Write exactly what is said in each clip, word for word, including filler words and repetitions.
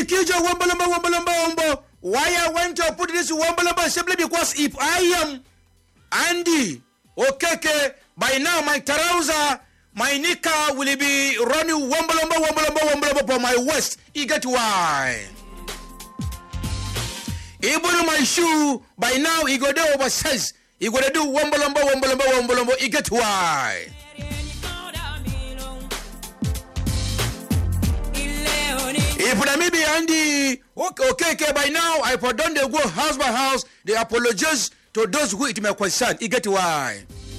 Kijo Wombalamba Wombalamba Wombo. Why I want to put this Wombalamba simply because if I am Andy Okeke, by now my trouser, my nika will be running Wombalamba Wombalamba Wombalamba for my waist. You get why? Even my shoe, by now he go there oversize. He go to do Wombalamba Wombalamba Wombalamba. You get why? If I may be Andy, okay, okay, okay, by now, I for done they go house by house, they apologize to those who it may concern. You get why?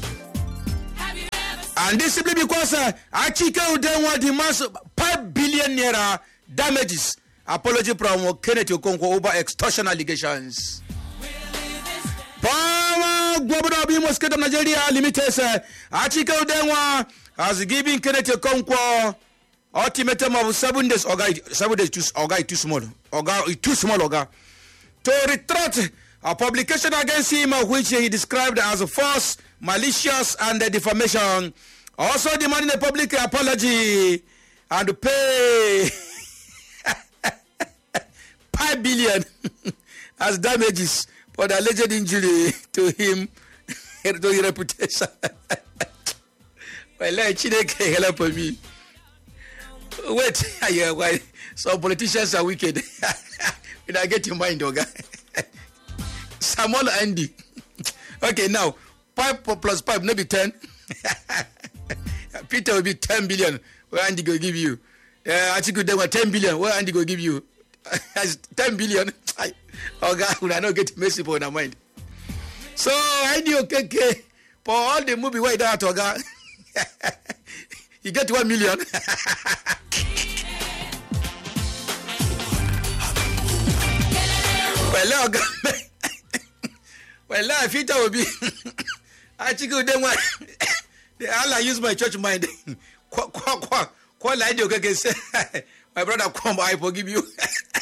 And this simply because uh, I check out them what demands five billion naira damages. Apology from Kenneth Okonkwo over extortion allegations. Power Global Abimos Kingdom Nigeria Limited, I check out them what has given Kenneth Okonkwo ultimatum of seven days, or guy, seven days, too, or guy too small, or guy too small, or guy, to retract a publication against him, which he described as false, malicious, and defamation. Also demanding a public apology and pay five billion as damages for the alleged injury to him, to his reputation. Well, let Chineke help me. Wait, yeah, why? Some politicians are wicked. When I get your mind, okay? Samuel Andy. Okay, now five plus five, maybe ten. Peter will be ten billion. Where Andy go give you? Uh, I think they were ten billion. Where Andy go give you? ten billion. Oh God, we are not getting messy for the mind. So Andy, okay, okay. For all the movie, why that, oh God? You get one million. Well, well, if it will be, I think them one. I use my church mind. Quite like you can say, my brother, come, I forgive you.